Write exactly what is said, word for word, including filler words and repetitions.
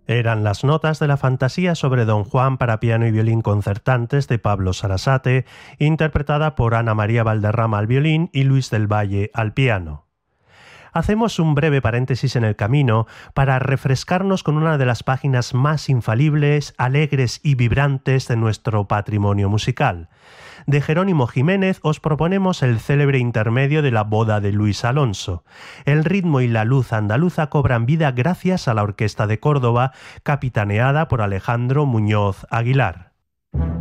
Eran las notas de la fantasía sobre Don Juan para piano y violín concertantes de Pablo Sarasate, interpretada por Ana María Valderrama al violín y Luis del Valle al piano. Hacemos un breve paréntesis en el camino para refrescarnos con una de las páginas más infalibles, alegres y vibrantes de nuestro patrimonio musical. De Jerónimo Jiménez os proponemos el célebre intermedio de la boda de Luis Alonso. El ritmo y la luz andaluza cobran vida gracias a la Orquesta de Córdoba, capitaneada por Alejandro Muñoz Aguilar.